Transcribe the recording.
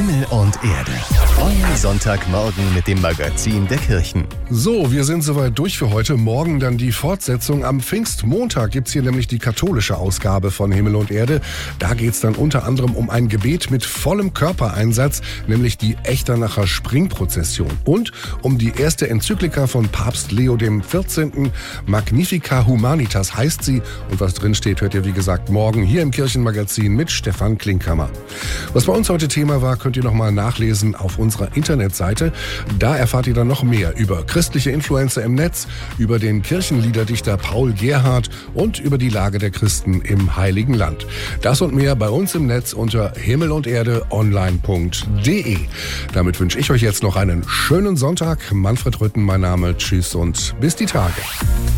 Himmel und Erde. Euer Sonntagmorgen mit dem Magazin der Kirchen. So, wir sind soweit durch für heute. Morgen dann die Fortsetzung. Am Pfingstmontag gibt's hier nämlich die katholische Ausgabe von Himmel und Erde. Da geht's dann unter anderem um ein Gebet mit vollem Körpereinsatz, nämlich die Echternacher Springprozession. Und um die erste Enzyklika von Papst Leo XIV. Magnifica Humanitas heißt sie. Und was drin steht, hört ihr wie gesagt morgen hier im Kirchenmagazin mit Stefan Klinkhammer. Was bei uns heute Thema war, könnt ihr nochmal nachlesen auf unserer Internetseite. Da erfahrt ihr dann noch mehr über christliche Influencer im Netz, über den Kirchenliederdichter Paul Gerhardt und über die Lage der Christen im Heiligen Land. Das und mehr bei uns im Netz unter himmelunderdeonline.de. Damit wünsche ich euch jetzt noch einen schönen Sonntag. Manfred Rütten, mein Name. Tschüss und bis die Tage.